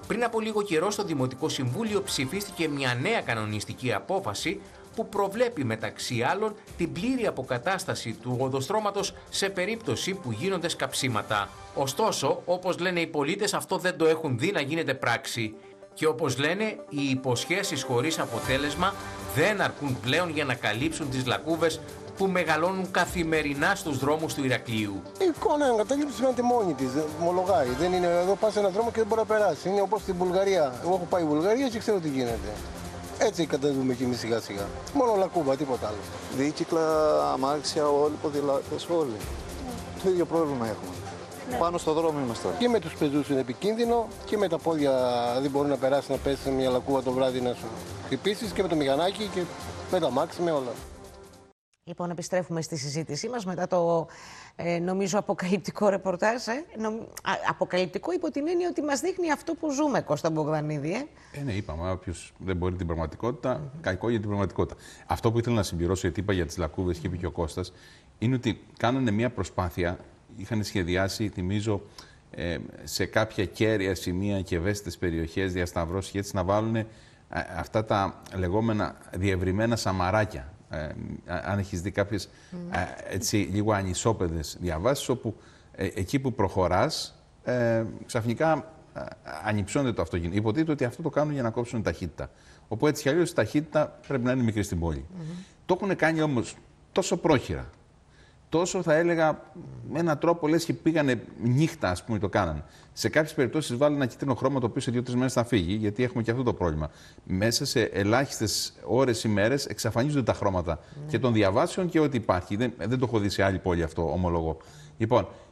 Πριν από λίγο καιρό στο Δημοτικό Συμβούλιο ψηφίστηκε μια νέα κανονιστική απόφαση που προβλέπει μεταξύ άλλων την πλήρη αποκατάσταση του οδοστρώματος σε περίπτωση που γίνονται σκαψίματα. Ωστόσο, όπως λένε οι πολίτες, αυτό δεν το έχουν δει να γίνεται πράξη. Και όπως λένε, οι υποσχέσεις χωρίς αποτέλεσμα δεν αρκούν πλέον για να καλύψουν τις λακκούβες που μεγαλώνουν καθημερινά στους δρόμους του Ηρακλείου. Η εικόνα εγκατάλειψη σημαίνει μόνη της, ομολογάει. Δεν είναι εδώ, πας σε έναν δρόμο και δεν μπορεί να περάσει. Είναι όπως στην Βουλγαρία. Εγώ έχω πάει Βουλγαρία και ξέρω τι γίνεται. Έτσι καταδούμε κι εμείς σιγά σιγά. Μόνο λακκούβα, τίποτα άλλο. Δίκυκλα, αμάξια, όλοι, ποδηλάτες, όλοι. Το ίδιο πρόβλημα έχουμε. Ναι. Πάνω στο δρόμο είμαστε όλοι. Και με τους πεζούς είναι επικίνδυνο και με τα πόδια δεν μπορεί να περάσει, να πέσει μια λακκούβα το βράδυ να σου χτυπήσεις, και με το μηχανάκι και με τα αμάξι, με όλα. Λοιπόν, επιστρέφουμε στη συζήτησή μας μετά το νομίζω αποκαλυπτικό ρεπορτάζ. Αποκαλυπτικό υπό την έννοια ότι μας δείχνει αυτό που ζούμε, Κώστα Μπογδανίδη. Ναι, είπαμε, όποιος δεν μπορεί την πραγματικότητα, κακό για την πραγματικότητα. Αυτό που ήθελα να συμπληρώσω, γιατί είπα για τις λακκούβες και είπε και ο Κώστας, είναι ότι κάνανε μια προσπάθεια, είχαν σχεδιάσει, θυμίζω, σε κάποια κέρια σημεία και ευαίσθητες περιοχές, διασταυρώσεις και έτσι να βάλουν αυτά τα λεγόμενα διευρυμένα σαμαράκια. Αν έχεις δει κάποιες έτσι, λίγο ανισόπεδες διαβάσεις, όπου εκεί που προχωράς ξαφνικά ανυψώνεται το αυτοκίνητο. Υποτίθεται ότι αυτό το κάνουν για να κόψουν ταχύτητα. Όπου έτσι κι αλλιώς η ταχύτητα πρέπει να είναι μικρή στην πόλη. Το έχουν κάνει όμως τόσο πρόχειρα, τόσο θα έλεγα με έναν τρόπο λες και πήγανε νύχτα, ας πούμε, το κάνανε. Σε κάποιες περιπτώσεις βάλουν ένα κίτρινο χρώμα το οποίο σε 2-3 μέρες θα φύγει, γιατί έχουμε και αυτό το πρόβλημα. Μέσα σε ελάχιστες ώρες ή μέρες εξαφανίζονται τα χρώματα και των διαβάσεων και ό,τι υπάρχει. Δεν το έχω δει σε άλλη πόλη αυτό, ομολογώ. Λοιπόν,